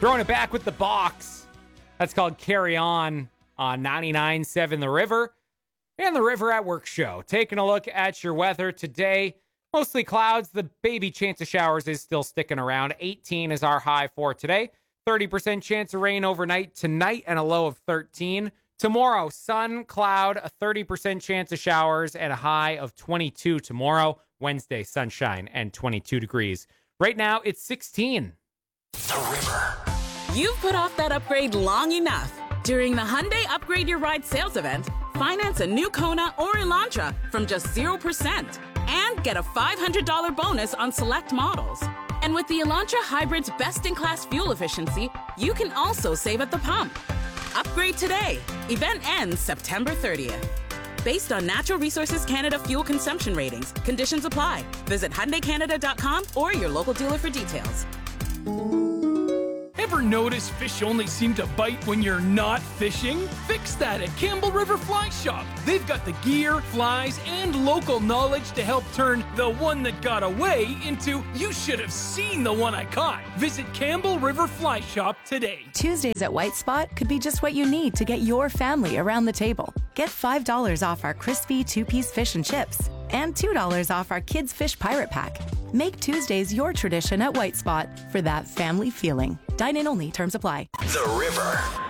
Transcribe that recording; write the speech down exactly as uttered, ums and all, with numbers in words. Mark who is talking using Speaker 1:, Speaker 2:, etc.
Speaker 1: Throwing it back with the box. That's called Carry On on ninety-nine point seven The River and the River at Work show. Taking a look at your weather today. Mostly clouds. The baby chance of showers is still sticking around. eighteen is our high for today. thirty percent chance of rain overnight tonight and a low of thirteen. Tomorrow, sun, cloud, a thirty percent chance of showers and a high of twenty-two tomorrow. Wednesday, sunshine and twenty-two degrees. Right now, it's sixteen.
Speaker 2: The River.
Speaker 3: You've put off that upgrade long enough. During the Hyundai Upgrade Your Ride sales event, finance a new Kona or Elantra from just zero percent and get a five hundred dollars bonus on select models. And with the Elantra Hybrid's best-in-class fuel efficiency, you can also save at the pump. Upgrade today. Event ends September thirtieth. Based on Natural Resources Canada fuel consumption ratings, conditions apply. Visit Hyundai Canada dot com or your local dealer for details.
Speaker 4: Ever notice fish only seem to bite when you're not fishing? Fix that at Campbell River Fly Shop. They've got the gear, flies, and local knowledge to help turn the one that got away into you should have seen the one I caught. Visit Campbell River Fly Shop today.
Speaker 5: Tuesdays at White Spot could be just what you need to get your family around the table. Get five dollars off our crispy two-piece fish and chips and two dollars off our Kids Fish Pirate Pack. Make Tuesdays your tradition at White Spot for that family feeling. Dine in only. Terms apply.
Speaker 2: The River.